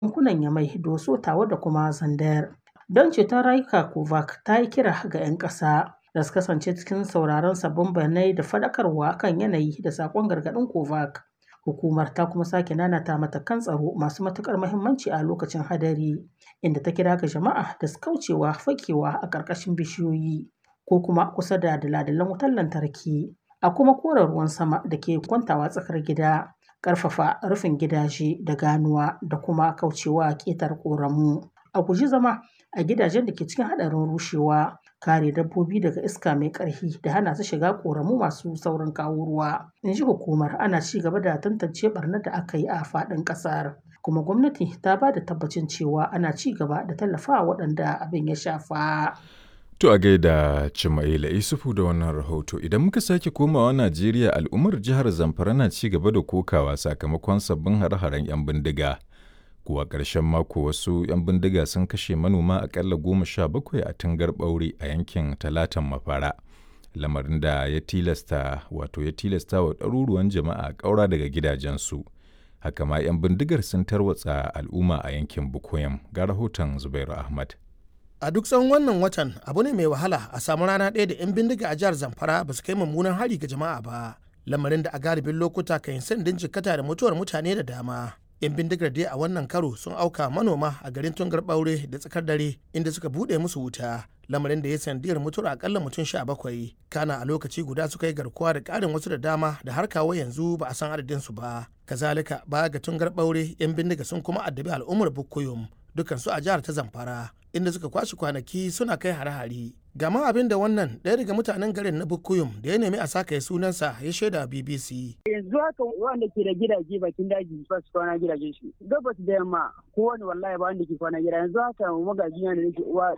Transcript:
yankunan Yamai, Doso, Tawa da kuma Zandar. Don ceton rayuka, COVAX ta yi kira ga 'yan ƙasa da su kasance cikin sauraron sabbin bayanai da faɗakarwa kan yanayi da saƙon gargaɗin COVAX. Hukumar ta kuma sake nanata matakan tsaro masu matuƙar muhimmanci a lokacin hadari, inda ta kira ga jama'a da su kaucewa fakewa a ƙarƙashin bishiyoyi ko kuma kusa da dala-dalan wutar lantarki, a kuma kore ruwan sama da ke kwantawa tsakar gida, ƙarfafa rufin gidaje da ganuwa da kuma kaucewa ƙetar ƙoramu. A guji zama a gidajen da ke cikin haɗarin rushewa, kare dabbobi daga iska mai ƙarfi da hana su shiga ƙoramu masu saurin kawo ruwa. In ji hukumar, ana ci gaba da tantance ɓarnar da aka yi a faɗin ƙasar, kuma gwamnati ta ba da tabbacin cewa ana ci gaba da tallafawa waɗanda abin ya shafa. To a gaida Cimaila Isufu da wannan rahoto. Idan muka sake komawa Najeriya, al'ummar jihar Zamfara na ci gaba da kokawa sakamakon sabbin hare-haren 'yan bindiga. Kuwa ƙarshen mako wasu 'yan bindiga sun kashe manoma aƙalla 17 a Tungar Ɓaure a yankin Talatan Mafara. Lamarin da ya tilasta wa ɗaruruwan jama'a ƙaura daga gidajensu. Haka ma 'yan bindigar sun tarwatsa al'umma a yankin Bukoyam. Ga rahoton Zubairu Ahmad. A duk tsawon wannan watan abu ne mai wahala a samu rana ɗaya da 'yan bindiga a jihar Zamfara ba su kai mummunan hari ga jama'a ba. Lamarin da a galibin lokuta kan yi sandin jikkata da mutuwar mutane da dama. 'Yan bindigar dai a wannan karo sun auka manoma a garin Tungar Ɓaure da tsakar dare inda suka buɗe musu wuta. Lamarin da ya sandiyar mutuwar akalla mutum 17. Kana a lokaci guda suka yi garkuwa da ƙarin wasu da dama da har kawo yanzu ba a san adadinsu ba. Kazalika baya ga Tungar Ɓaure 'yan bindiga sun kuma addabi al'ummar Bukuyum dukansu a jihar ta Zamfara, inda suka kwashe kwanaki suna kai hare-hare. Gama abin da wannan ɗaya daga mutanen garin na Bukuyum da ya nemi a saka ya sunansa ya shaida BBC. Yanzu haka wanda ke da gidaje bakin daji ba su kwana gidajen shi. Gabas da yamma kowane wallahi ba wanda ke kwana gida. Yanzu haka magaji na da nake uwa